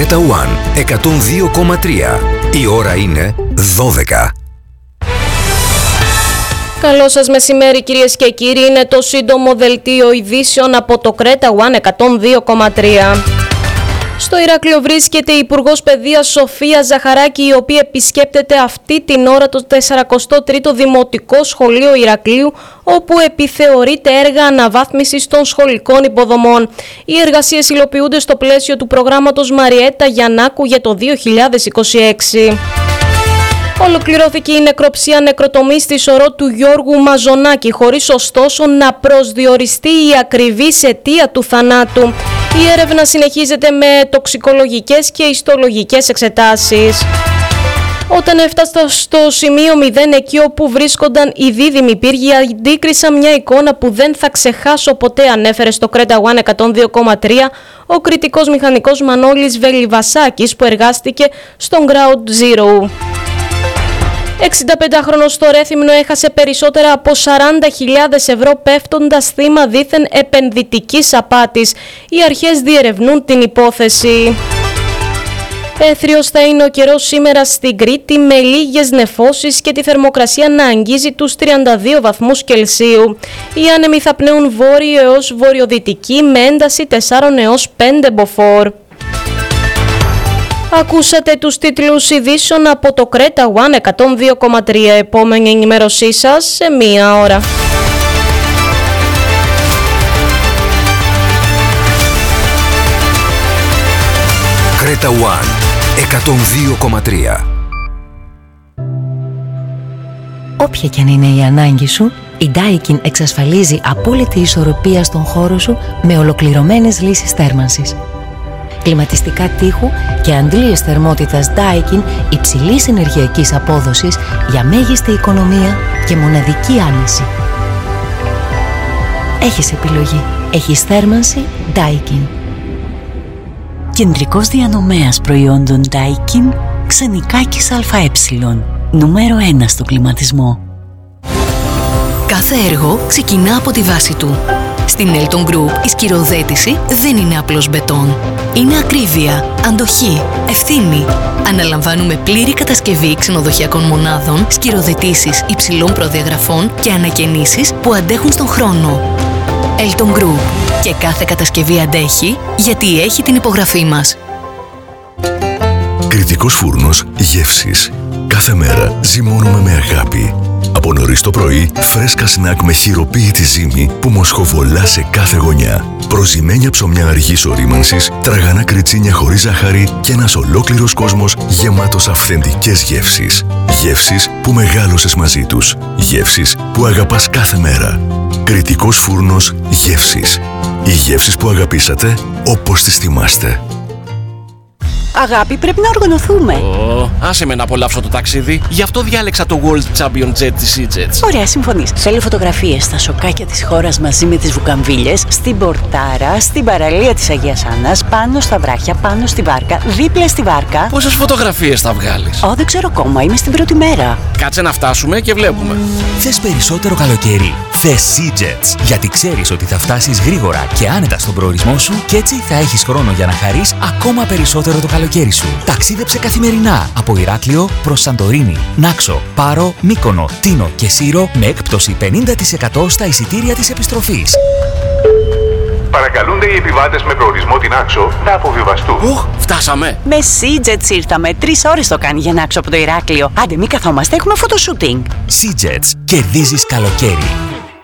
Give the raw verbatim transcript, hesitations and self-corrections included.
Creta One εκατόν δύο κόμμα τρία. Η ώρα είναι δώδεκα. Καλό σας μεσημέρι κυρίες και κύριοι, είναι το σύντομο δελτίο ειδήσεων από το Creta One εκατόν δύο κόμμα τρία. Στο Ηράκλειο βρίσκεται η Υπουργός Παιδείας Σοφία Ζαχαράκη, η οποία επισκέπτεται αυτή την ώρα το τεσσαρακοστό τρίτο Δημοτικό Σχολείο Ηρακλείου, όπου επιθεωρείται έργα αναβάθμισης των σχολικών υποδομών. Οι εργασίες υλοποιούνται στο πλαίσιο του προγράμματος Μαριέτα Γιαννάκου για το δύο χιλιάδες είκοσι έξι. Ολοκληρώθηκε η νεκροψία νεκροτομή στη σωρό του Γιώργου Μαζονάκη, χωρίς ωστόσο να προσδιοριστεί η ακριβής αιτία του θανάτου. Η έρευνα συνεχίζεται με τοξικολογικές και ιστολογικές εξετάσεις. Όταν έφτασα στο σημείο μηδέν, εκεί όπου βρίσκονταν οι δίδυμοι πύργοι, αντίκρισα μια εικόνα που δεν θα ξεχάσω ποτέ, ανέφερε στο Creta One εκατόν δύο κόμμα τρία ο κριτικός μηχανικός Μανώλης Βελιβασάκης, που εργάστηκε στον Ground Zero. εξηνταπεντάχρονος στο Ρέθυμνο έχασε περισσότερα από σαράντα χιλιάδες ευρώ πέφτοντας θύμα δήθεν επενδυτικής απάτης. Οι αρχές διερευνούν την υπόθεση. Έθριος θα είναι ο καιρός σήμερα στην Κρήτη, με λίγες νεφώσεις και τη θερμοκρασία να αγγίζει τους τριάντα δύο βαθμούς Κελσίου. Οι άνεμοι θα πνέουν βόρειο έως βορειοδυτική με ένταση τέσσερα έως πέντε μποφόρ. Ακούσατε τους τίτλους ειδήσεων από το Creta One εκατόν δύο κόμμα τρία. Επόμενη ενημέρωσή σας σε μία ώρα. Creta One εκατόν δύο κόμμα τρία. Όποια και αν είναι η ανάγκη σου, η Daikin εξασφαλίζει απόλυτη ισορροπία στον χώρο σου με ολοκληρωμένες λύσεις θέρμανσης. Κλιματιστικά τείχου και αντλίες θερμότητας Daikin υψηλής ενεργειακής απόδοσης για μέγιστη οικονομία και μοναδική άνεση. Έχεις επιλογή. Έχεις θέρμανση Daikin. Κεντρικός διανομέας προϊόντων Daikin, Ξενικάκης ΑΕ, νούμερο ένα στο κλιματισμό. Κάθε έργο ξεκινά από τη βάση του. Στην Elton Group η σκυροθέτηση δεν είναι απλώς μπετόν. Είναι ακρίβεια, αντοχή, ευθύνη. Αναλαμβάνουμε πλήρη κατασκευή ξενοδοχειακών μονάδων, σκυροθετήσεις υψηλών προδιαγραφών και ανακαινήσεις που αντέχουν στον χρόνο. Elton Group. Και κάθε κατασκευή αντέχει γιατί έχει την υπογραφή μας. Κρητικός φούρνος γεύσης. Κάθε μέρα ζυμώνουμε με αγάπη. Από νωρίς το πρωί, φρέσκα σνακ με χειροποίητη ζύμη που μοσχοβολά σε κάθε γωνιά. Προζυμένια ψωμιά αργής ορίμανσης, τραγανά κριτσίνια χωρίς ζάχαρη και ένας ολόκληρος κόσμος γεμάτος αυθεντικές γεύσεις. Γεύσεις που μεγάλωσες μαζί τους. Γεύσεις που αγαπάς κάθε μέρα. Κρητικός φούρνος γεύσης. Οι γεύσεις που αγαπήσατε όπως τις θυμάστε. Αγάπη, πρέπει να οργανωθούμε. Oh, άσε με να απολαύσω το ταξίδι. Γι' αυτό διάλεξα το World Champion Jet της EasyJet. Ωραία, συμφωνείς. Θέλω φωτογραφίες στα σοκάκια της χώρας μαζί με τις βουκαμβίλες, στην πορτάρα, στην παραλία της Αγίας Άννας, πάνω στα βράχια, πάνω στη βάρκα, δίπλα στη βάρκα. Πόσες φωτογραφίες θα βγάλεις? Ω, δεν ξέρω ακόμα, είμαι στην πρώτη μέρα. Κάτσε να φτάσουμε και βλέπουμε. Θες περισσότερο καλοκαίρι? Θες EasyJet. Γιατί ξέρεις ότι θα φτάσεις γρήγορα και άνετα στον προορισμό σου και έτσι θα έχεις χρόνο για να χαρείς ακόμα περισσότερο το καλοκαίρι σου. Ταξίδεψε καθημερινά από Ηράκλειο προς Σαντορίνη, Νάξο, Πάρο, Μύκονο, Τίνο και Σύρο με έκπτωση πενήντα τοις εκατό στα εισιτήρια της επιστροφής. Παρακαλούνται οι επιβάτες με προορισμό την Άξο να αποβιβαστούν. Οχ, φτάσαμε. Με EasyJet ήρθαμε. Τρεις ώρες το κάνει για να Άξο από το Ηράκλειο. Άντε, μη καθόμαστε, έχουμε φωτοσούτινγκ. EasyJet. Κερδίζεις καλοκαίρι.